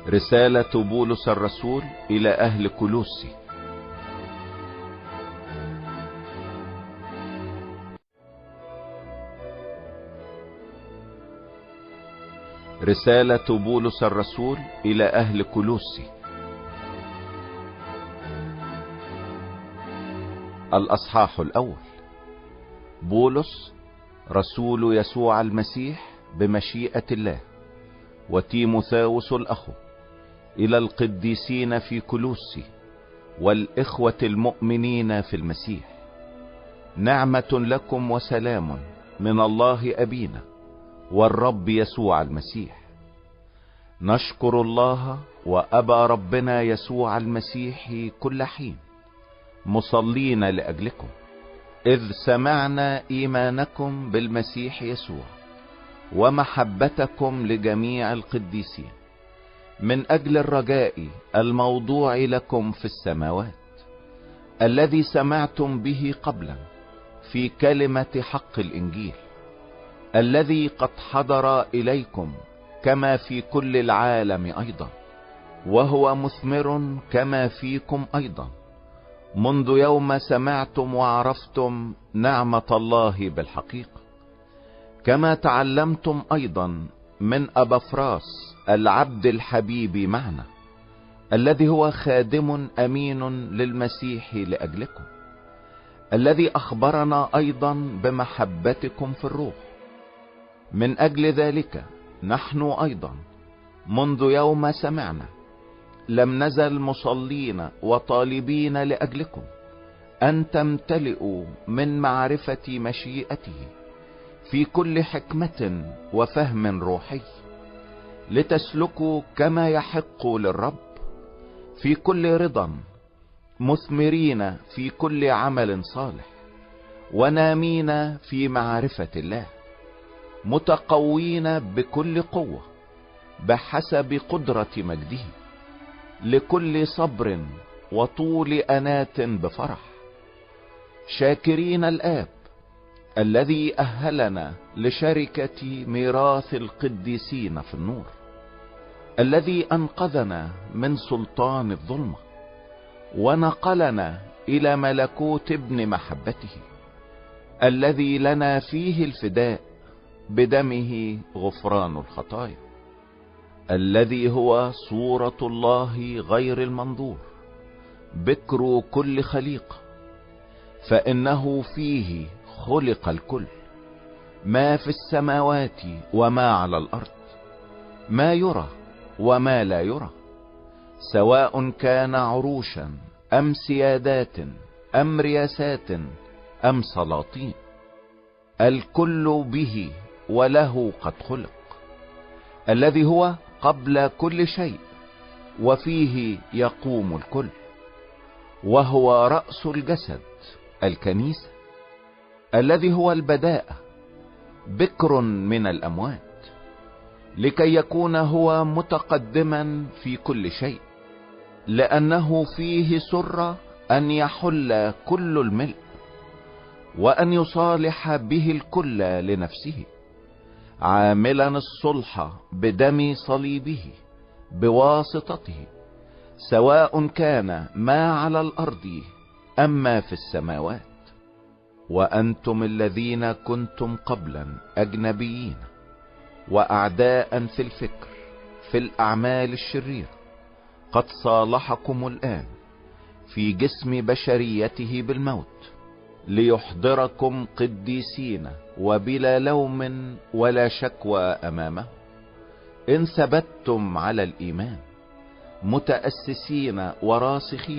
رسالة بولس الرسول إلى أهل كولوسي. رسالة بولس الرسول إلى أهل كولوسي. الأصحاح الأول. بولس رسول يسوع المسيح بمشيئة الله، وتيموثاوس الأخ، إلى القديسين في كولوسي والإخوة المؤمنين في المسيح، نعمة لكم وسلام من الله أبينا والرب يسوع المسيح. نشكر الله وأبا ربنا يسوع المسيح كل حين، مصلين لأجلكم، إذ سمعنا إيمانكم بالمسيح يسوع ومحبتكم لجميع القديسين، من أجل الرجاء الموضوع لكم في السماوات، الذي سمعتم به قبلا في كلمة حق الإنجيل، الذي قد حضر إليكم كما في كل العالم أيضا، وهو مثمر كما فيكم أيضا، منذ يوم سمعتم وعرفتم نعمة الله بالحقيقة، كما تعلمتم أيضا من أبافراس العبد الحبيب معنا، الذي هو خادم أمين للمسيح لأجلكم، الذي أخبرنا أيضا بمحبتكم في الروح. من أجل ذلك نحن أيضا منذ يوم سمعنا لم نزل مصلين وطالبين لأجلكم أن تمتلئوا من معرفة مشيئته في كل حكمة وفهم روحي، لتسلكوا كما يحق للرب في كل رضا، مثمرين في كل عمل صالح، ونامين في معرفة الله، متقوين بكل قوة بحسب قدرة مجده، لكل صبر وطول أنات بفرح، شاكرين الآب الذي أهلنا لشركة ميراث القديسين في النور، الذي أنقذنا من سلطان الظلمة ونقلنا إلى ملكوت ابن محبته، الذي لنا فيه الفداء بدمه غفران الخطايا، الذي هو صورة الله غير المنظور، بكر كل خليقة، فإنه فيه خلق الكل، ما في السماوات وما على الأرض، ما يرى وما لا يرى، سواء كان عروشا أم سيادات أم رياسات أم سلاطين، الكل به وله قد خلق، الذي هو قبل كل شيء وفيه يقوم الكل، وهو رأس الجسد الكنيسة، الذي هو البداءة، بكر من الأموات، لكي يكون هو متقدما في كل شيء، لأنه فيه سر أن يحل كل الملء، وأن يصالح به الكل لنفسه، عاملا الصلح بدم صليبه بواسطته، سواء كان ما على الأرض أم ما في السماوات. وأنتم الذين كنتم قبلا أجنبيين وأعداء في الفكر في الأعمال الشريرة، قد صالحكم الآن في جسم بشريته بالموت، ليحضركم قديسين وبلا لوم ولا شكوى أمامه، إن ثبتتم على الإيمان، متأسسين وراسخين